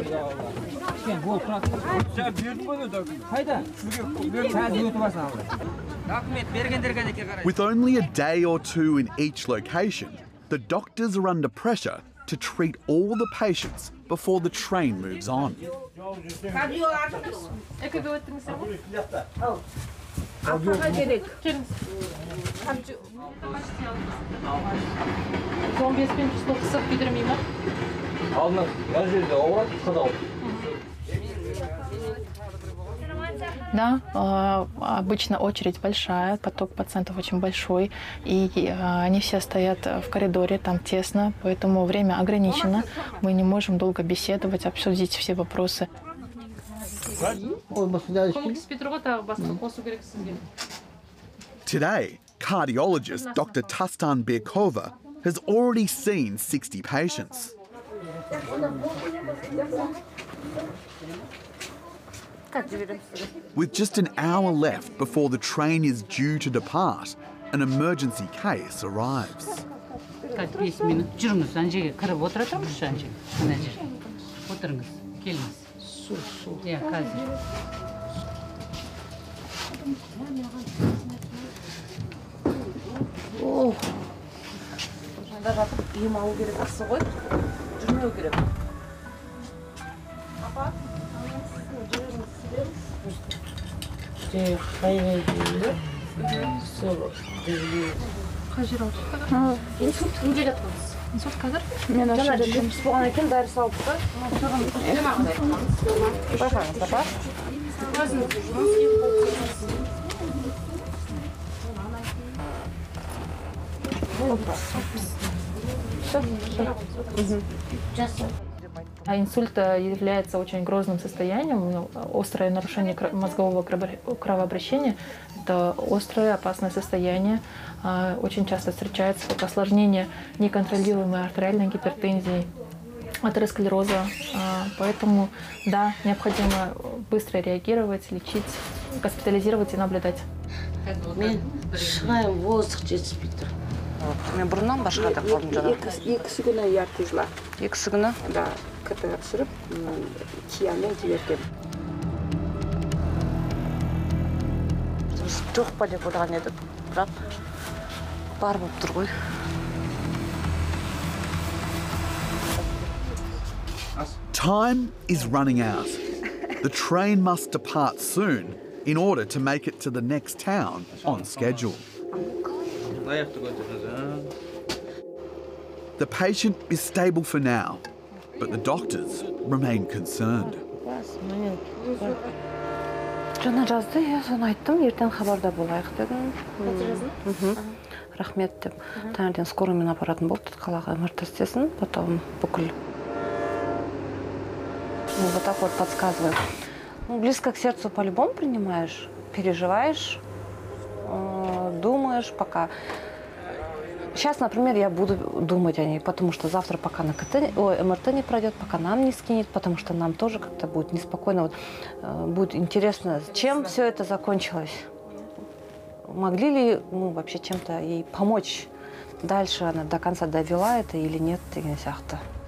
With only a day or two in each location, the doctors are under pressure to treat all the patients before the train moves on. Да, обычно очередь большая, поток пациентов очень большой, и они все стоят в коридоре, там тесно, поэтому время ограничено. Мы не можем долго беседовать, обсудить все вопросы. Today, cardiologist Dr. Tastan Birkova has already seen 60 patients. With just an hour left before the train is due to depart, an emergency case arrives. Инсульт является очень грозным состоянием, острое нарушение мозгового кровообращения. Это острое опасное состояние. Очень часто встречается как осложнение неконтролируемой артериальной гипертензии, атеросклероза. Поэтому, да, необходимо быстро реагировать, лечить, госпитализировать и наблюдать. Мен бұрыннан башқа да қалдым жаңа. Екісі күні ятызла. Екісі күні? Да, кітті түсіріп, киямен жіберген. Біз жоқ па деп ойлаған едік, бірақ бар болып тұр ғой. Time is running out. The train must depart soon in order to make it to the next town on schedule. The patient is stable for now, but the doctors remain concerned. Жаңа жазды, я соны айттым, ертең хабарда болайық дедім. Рахмет деп. Таңертең скорыймен апаратын болды, қалаға МРТ істесін, потом бүкіл. Вот так вот подсказывает. Близко к сердцу по-любому принимаешь, переживаешь, думаешь пока. Сейчас, например, я буду думать о ней, потому что завтра пока на МРТ не пройдет, пока нам не скинет, потому что нам тоже как-то будет неспокойно. Вот, будет интересно, чем все это закончилось. Могли ли вообще чем-то ей помочь? Дальше она до конца довела это или нет?